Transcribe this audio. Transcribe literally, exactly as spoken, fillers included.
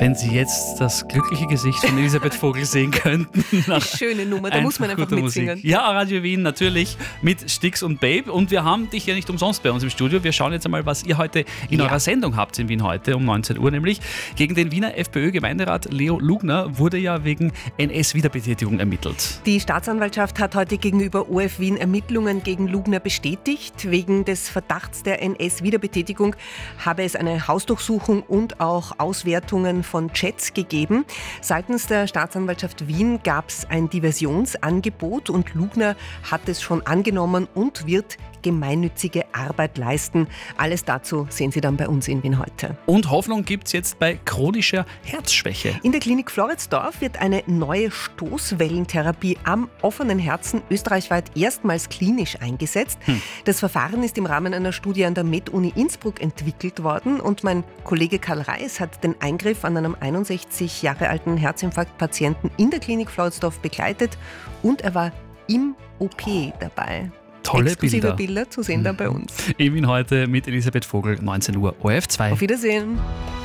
Wenn Sie jetzt das glückliche Gesicht von Elisabeth Vogel sehen könnten. Eine schöne Nummer, da muss man einfach mitsingen. Musik. Ja, Radio Wien natürlich mit Stix und Babe. Und wir haben dich ja nicht umsonst bei uns im Studio. Wir schauen jetzt einmal, was ihr heute in ja. eurer Sendung habt in Wien heute um neunzehn Uhr. Nämlich gegen den Wiener FPÖ-Gemeinderat Leo Lugner wurde ja wegen N S-Wiederbetätigung ermittelt. Die Staatsanwaltschaft hat heute gegenüber O F Wien Ermittlungen gegen Lugner bestätigt. Wegen des Verdachts der N S-Wiederbetätigung habe es eine Hausdurchsuchung und auch Auswertungen von Chats gegeben. Seitens der Staatsanwaltschaft Wien gab es ein Diversionsangebot und Lugner hat es schon angenommen und wird gemeinnützige Arbeit leisten. Alles dazu sehen Sie dann bei uns in Wien heute. Und Hoffnung gibt es jetzt bei chronischer Herzschwäche. In der Klinik Floridsdorf wird eine neue Stoßwellentherapie am offenen Herzen österreichweit erstmals klinisch eingesetzt. Hm. Das Verfahren ist im Rahmen einer Studie an der Med-Uni Innsbruck entwickelt worden und mein Kollege Karl Reis hat den Eingriff an einem einundsechzig Jahre alten Herzinfarktpatienten in der Klinik Floridsdorf begleitet und er war im O P dabei. Tolle Exklusive Bilder. Bilder zu sehen dann bei uns. Ich bin heute mit Elisabeth Vogel, neunzehn Uhr, O R F zwei. Auf Wiedersehen.